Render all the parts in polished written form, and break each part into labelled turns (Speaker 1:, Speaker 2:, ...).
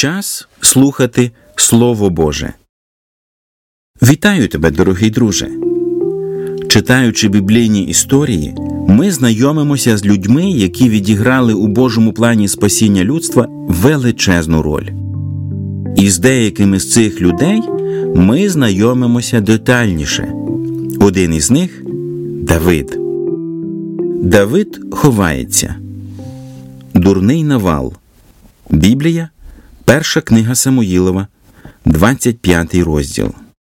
Speaker 1: Час слухати Слово Боже. Вітаю тебе, дорогий друже! Читаючи біблійні історії, ми знайомимося з людьми, які відіграли у Божому плані спасіння людства величезну роль. І з деякими з цих людей ми знайомимося детальніше. Один із них – Давид. Давид ховається. Дурний навал. Біблія, перша книга Самуїлова, 25 розділ.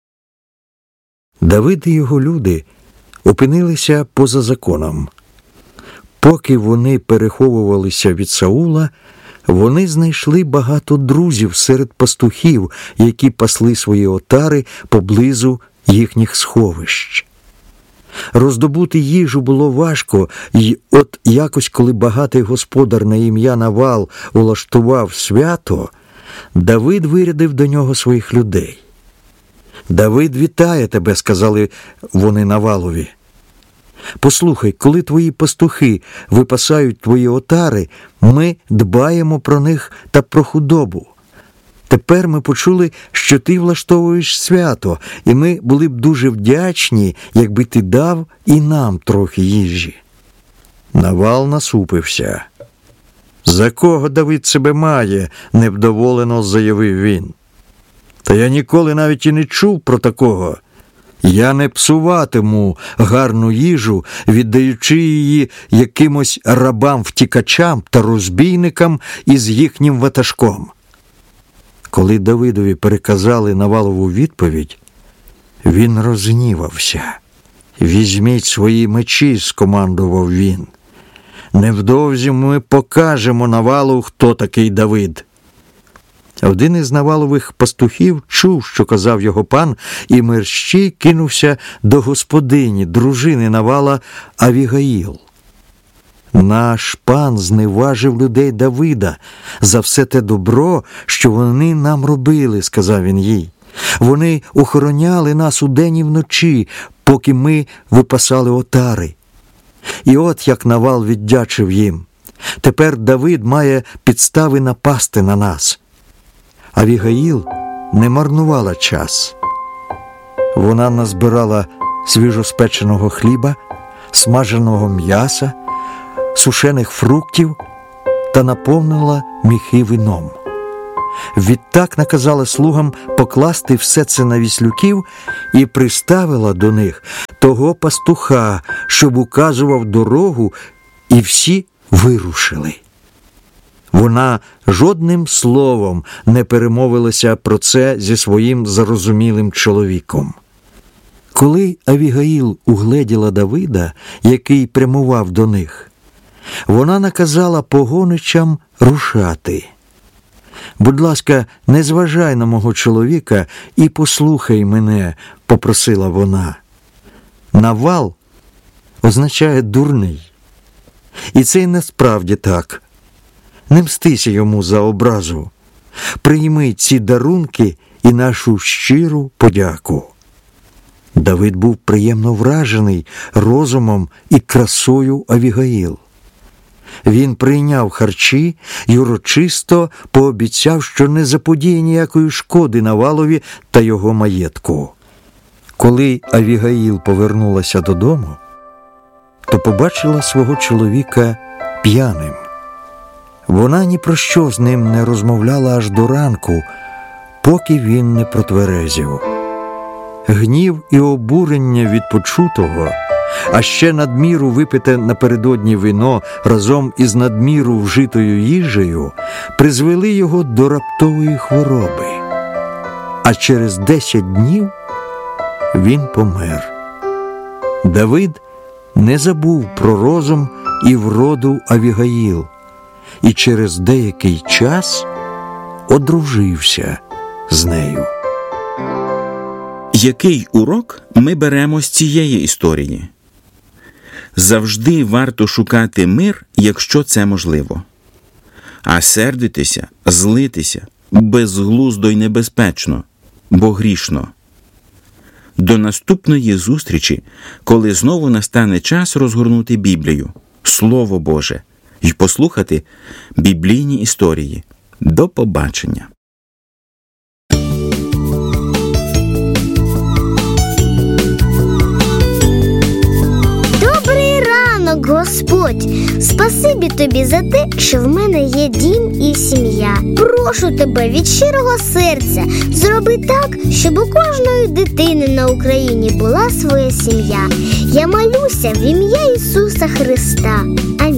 Speaker 2: Давид і його люди опинилися поза законом. Поки вони переховувалися від Саула, вони знайшли багато друзів серед пастухів, які пасли свої отари поблизу їхніх сховищ. Роздобути їжу було важко, і от якось, коли багатий господар на ім'я Навал улаштував свято, Давид вирядив до нього своїх людей. «Давид вітає тебе», – сказали вони Навалові. «Послухай, коли твої пастухи випасають твої отари, ми дбаємо про них та про худобу. Тепер ми почули, що ти влаштовуєш свято, і ми були б дуже вдячні, якби ти дав і нам трохи їжі». Навал насупився. «За кого Давид себе має?» – невдоволено заявив він. «Та я ніколи навіть і не чув про такого. Я не псуватиму гарну їжу, віддаючи її якимось рабам-втікачам та розбійникам із їхнім ватажком». Коли Давидові переказали Навалову відповідь, він розгнівався. «Візьміть свої мечі», – скомандував він. «Невдовзі ми покажемо Навалу, хто такий Давид». Один із Навалових пастухів чув, що казав його пан, і мерщій кинувся до господині, дружини Навала Авігаїл. «Наш пан зневажив людей Давида за все те добро, що вони нам робили», – сказав він їй. «Вони охороняли нас удень і вночі, поки ми випасали отари. І от як Навал віддячив їм. Тепер Давид має підстави напасти на нас». Авігаїл не марнувала час. Вона назбирала свіжоспеченого хліба, смаженого м'яса, сушених фруктів та наповнила міхи вином. Відтак наказала слугам покласти все це на віслюків і приставила до них того пастуха, щоб указував дорогу, і всі вирушили. Вона жодним словом не перемовилася про це зі своїм зарозумілим чоловіком. Коли Авігаїл угледіла Давида, який прямував до них, вона наказала погоничам рушати. «Будь ласка, не зважай на мого чоловіка і послухай мене», – попросила вона. «Навал» означає «дурний». І це й насправді так. Не мстися йому за образу. Прийми ці дарунки і нашу щиру подяку». Давид був приємно вражений розумом і красою Авігаїл. Він прийняв харчі і урочисто пообіцяв, що не заподіє ніякої шкоди Навалові та його маєтку. Коли Авігаїл повернулася додому, то побачила свого чоловіка п'яним. Вона ні про що з ним не розмовляла аж до ранку, поки він не протверезів. Гнів і обурення від почутого, а ще надміру випите напередодні вино разом із надміру вжитою їжею, призвели його до раптової хвороби. А через 10 днів він помер. Давид не забув про розум і вроду Авігаїл, і через деякий час одружився з нею.
Speaker 1: Який урок ми беремо з цієї історії? Завжди варто шукати мир, якщо це можливо. А сердитися, злитися безглуздо й небезпечно, бо грішно. До наступної зустрічі, коли знову настане час розгорнути Біблію, Слово Боже, і послухати біблійні історії. До побачення!
Speaker 3: Спасибі тобі за те, що в мене є дім і сім'я. Прошу тебе від щирого серця, зроби так, щоб у кожної дитини на Україні була своя сім'я. Я молюся в ім'я Ісуса Христа. Амінь.